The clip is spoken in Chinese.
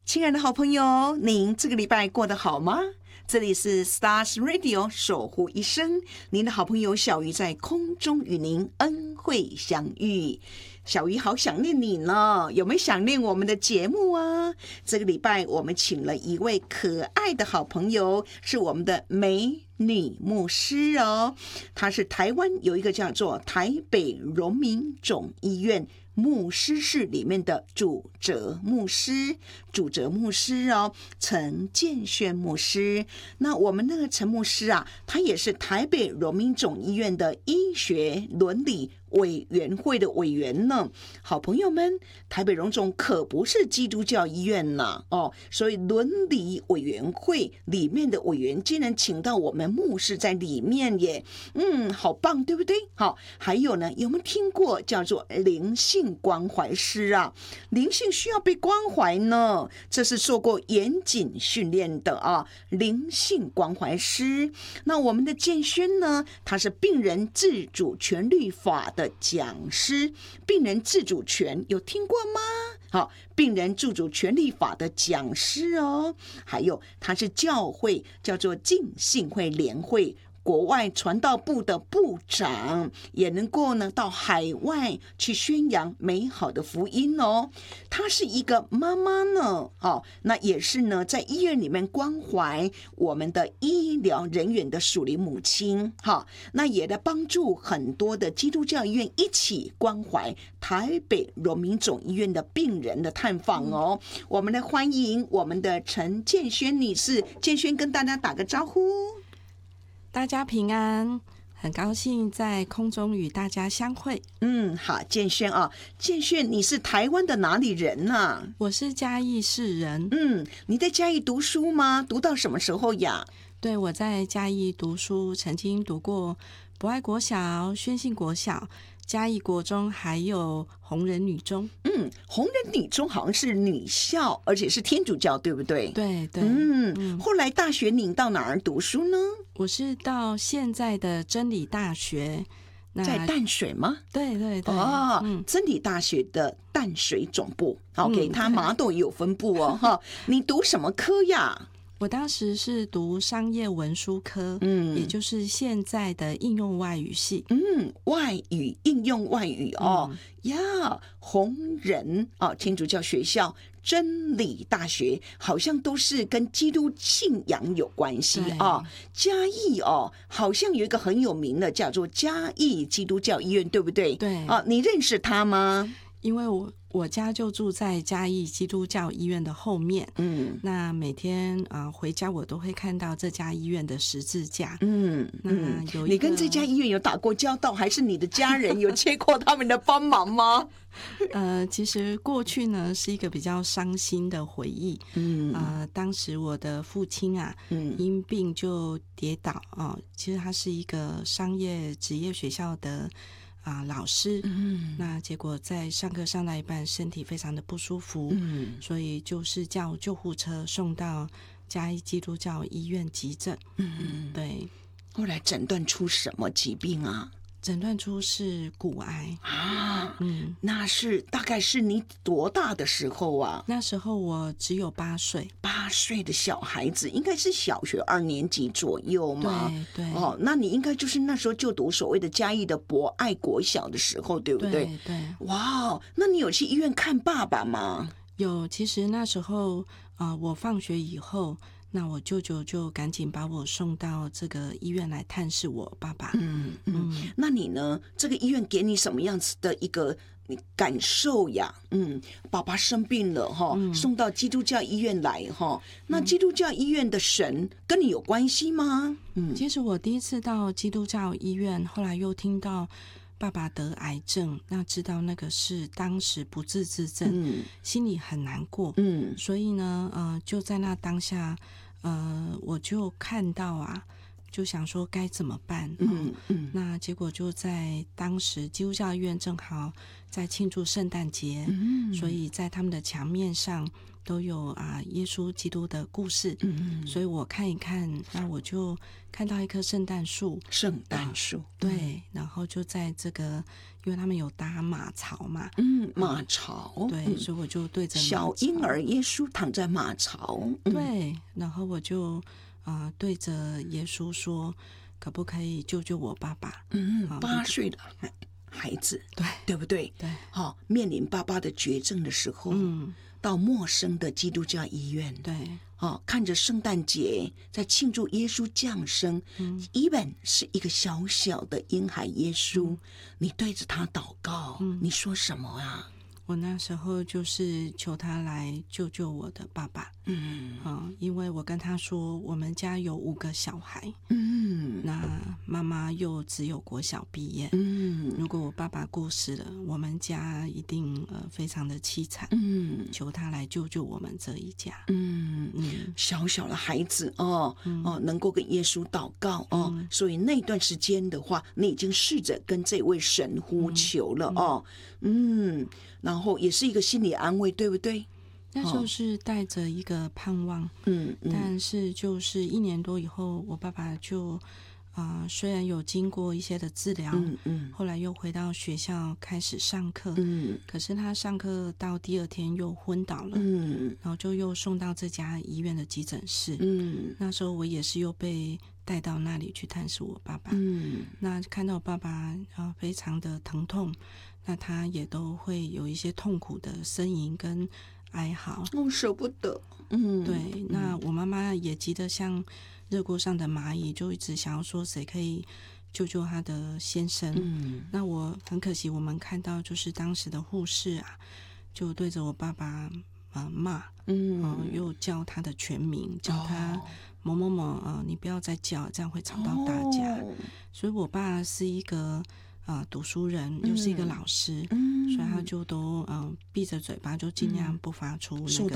亲爱的好朋友，您这个礼拜过得好吗？这里是 Stars Radio 守护一生，您的好朋友小鱼在空中与您恩惠相遇。小鱼好想念你呢，有没有想念我们的节目啊？这个礼拜我们请了一位可爱的好朋友，是我们的美女牧师哦。她是台湾有一个叫做台北荣民总医院牧师室里面的主责牧师哦，陈建轩牧师。那我们那个陈牧师啊，他也是台北荣民总医院的医学伦理委员会的委员呢。好朋友们，台北荣总可不是基督教医院呢哦，所以伦理委员会里面的委员竟然请到我们牧师在里面耶，好棒，对不对？好，还有呢，有没有听过叫做灵性关怀师啊？灵性需要被关怀呢，这是受过严谨训练的啊，灵性关怀师。那我们的建轩呢，他是病人自主权利法的讲师，病人自主权有听过吗？好，病人自主权利法的讲师哦。还有他是教会叫做浸信会联会国外传道部的部长，也能够呢到海外去宣扬美好的福音哦。她是一个妈妈呢，那也是呢在医院里面关怀我们的医疗人员的属灵母亲，那也在帮助很多的基督教医院一起关怀台北荣民总医院的病人的探访哦。我们来欢迎我们的陈建轩女士，建轩跟大家打个招呼。 大家平安，很高兴在空中与大家相会。 好，建轩啊，建轩，你是台湾的哪里人啊？ 我是嘉义市人。 你在嘉义读书吗？读到什么时候呀？ 对，我在嘉义读书，曾经读过博爱国小、宣信国小、嘉义国中，还有弘仁女中。 弘仁女中好像是女校，而且是天主教，对不对？ 对对。 后来大学你到哪儿读书呢？ 我是到现在的真理大学。 在淡水吗？ 对对对。 真理大学的淡水总部。OK，它麻豆也有分部哦。你读什么科呀？ 我当时是读商业文书科，也就是现在的应用外语系。外语应用外语弘仁天主教学校、真理大学好像都是跟基督信仰有关系啊。嘉义好像有一个很有名的叫做嘉义基督教医院，对不对？对你认识他吗？ 因为我家就住在嘉义基督教医院的后面，那每天回家我都会看到这家医院的十字架。 你跟这家医院有打过交道，还是你的家人有接过他们的帮忙吗？ 其实过去呢是一个比较伤心的回忆。当时我的父亲因病就跌倒其实他是一个商业职业学校的老师，那结果在上课上到一半，身体非常的不舒服，所以就是叫救护车送到嘉义基督教医院急诊。对。 后来诊断出什么疾病啊？ 诊断出是骨癌那是大概是你多大的时候啊？ 那时候我只有8岁。 8岁的小孩子，应该是小学2年级左右嘛？ 对。 那你应该就是那时候就读所谓的嘉义的博爱国小的时候，对不对？ 对。 哇，那你有去医院看爸爸吗？ 有，其实那时候我放学以后，那我舅舅就赶紧把我送到这个医院来探视我爸爸。 那你呢？这个医院给你什么样子的一个感受呀？爸爸生病了送到基督教医院来那基督教医院的神跟你有关系吗？ 其实我第一次到基督教医院，后来又听到爸爸得癌症，那知道那个是当时不治之症，心里很难过。所以呢就在那当下我就看到就想说该怎么办。那结果就在当时基督教医院正好在庆祝圣诞节，所以在他们的墙面上都有耶稣基督的故事。所以我看一看，那我就看到一棵圣诞树。对，然后就在这个，因为他们有搭马槽嘛， 马槽， 对，所以我就对着小婴儿耶稣躺在马槽， 对，然后我就对着耶稣说，可不可以救救我爸爸 ？8岁的孩子，对不对？ 对， 面临爸爸的绝症的时候，到陌生的基督教医院， 对， 看着圣诞节在庆祝耶稣降生，even 是一个小小的婴孩耶稣，你对着他祷告，你说什么啊？ 我那时候就是求他来救救我的爸爸。因为我跟他说，我们家有5个小孩，那妈妈又只有国小毕业，如果我爸爸过世了，我们家一定非常的凄惨。求他来救救我们这一家。 小小的孩子能够跟耶稣祷告所以那段时间的话，你已经试着跟这位神呼求了然后也是一个心理安慰，对不对？ 那时候是带着一个盼望，但是就是1年多以后，我爸爸就虽然有经过一些的治疗，后来又回到学校开始上课，可是他上课到第2天又昏倒了，然后就又送到这家医院的急诊室，那时候我也是又被带到那里去探视我爸爸，那看到我爸爸非常的疼痛，那他也都会有一些痛苦的呻吟跟哀嚎， 舍不得， 对，那我妈妈也急得像热锅上的蚂蚁，就一直想要说谁可以救救她的先生。那我很可惜，我们看到就是当时的护士就对着我爸爸骂，又叫他的全名，叫他某某某你不要再叫，这样会吵到大家。所以我爸是一个读书人，又是一个老师，所以他就都闭着嘴巴，就尽量不发出那个